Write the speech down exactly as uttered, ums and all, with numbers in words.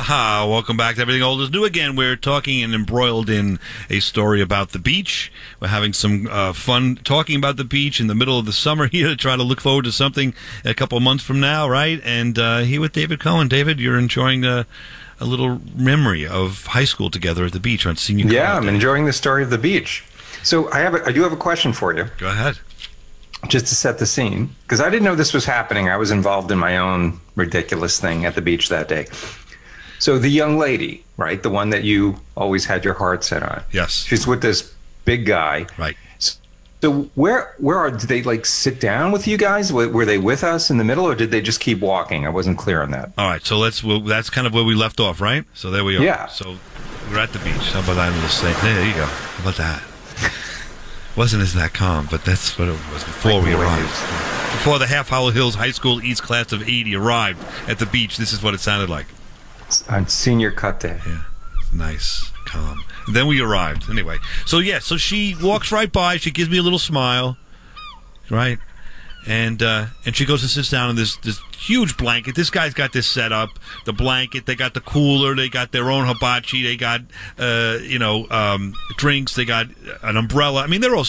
Aloha. Welcome back to Everything Old is New again. We're talking and embroiled in a story about the beach. We're having some uh, fun talking about the beach in the middle of the summer here to try to look forward to something a couple of months from now, right? And uh, here with David Cohen. David, you're enjoying a, a little memory of high school together at the beach on senior college. Yeah, I'm enjoying the story of the beach. So I have, a, I do have a question for you. Go ahead. Just to set the scene, because I didn't know this was happening. I was involved in my own ridiculous thing at the beach that day. So the young lady, right, the one that you always had your heart set on. Yes. She's with this big guy. Right. So where where are, did they like sit down with you guys? Were, were they with us in the middle, or did they just keep walking? I wasn't clear on that. All right, so let's. Well, that's kind of where we left off, right? So there we are. Yeah. So we're at the beach. How about that? Little say, there you go. How about that? Wasn't as that calm, but that's what it was before Like we arrived. waves. Before the Half Hollow Hills High School East class of eighty arrived at the beach, this is what it sounded like. On senior cut day. Yeah, nice, calm. And then we arrived. Anyway, so yeah, so she walks right by. She gives me a little smile, right? And uh, and she goes and sits down in this this huge blanket. This guy's got this set up. The blanket. They got the cooler. They got their own hibachi. They got uh, you know um, drinks. They got an umbrella. I mean, they're all